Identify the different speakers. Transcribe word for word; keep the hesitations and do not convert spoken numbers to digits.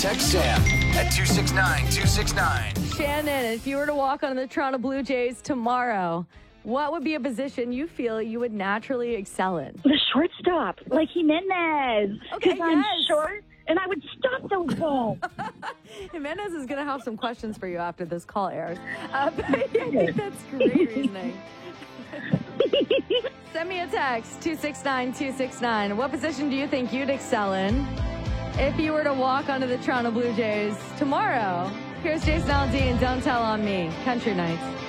Speaker 1: Text Sam at two six nine two six nine.
Speaker 2: Shannon, if you were to walk on the Toronto Blue Jays tomorrow, what would be a position you feel you would naturally excel in?
Speaker 3: The shortstop, like Jimenez.
Speaker 2: Okay,
Speaker 3: Because I'm
Speaker 2: yes.
Speaker 3: short and I would stop those balls.
Speaker 2: Jimenez is going to have some questions for you after this call airs. Uh, but I think that's great reasoning. Send me a text, two six nine two six nine. What position do you think you'd excel in if you were to walk onto the Toronto Blue Jays tomorrow? Here's Jason Aldean, Don't Tell on Me, Country Nights.